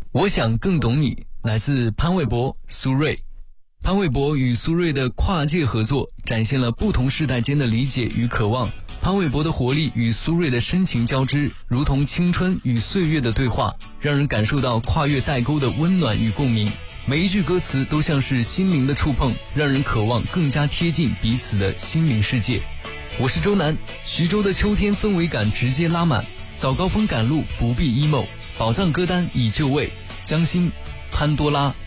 我想更懂你，来自潘玮柏、苏芮。潘玮柏与苏芮的跨界合作，展现了不同世代间的理解与渴望。潘玮柏的活力与苏芮的深情交织，如同青春与岁月的对话，让人感受到跨越代沟的温暖与共鸣。每一句歌词都像是心灵的触碰，让人渴望更加贴近彼此的心灵世界。我是周南，徐州的秋天氛围感直接拉满，早高峰赶路不必 emo， 宝藏歌单已就位，江心、潘多拉。